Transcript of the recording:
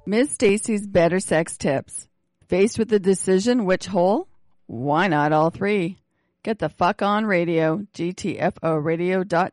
Ms. Stacy's Better Sex Tips. Faced with the decision which hole? Why not all three? Get the fuck on radio, gtforadio.ca.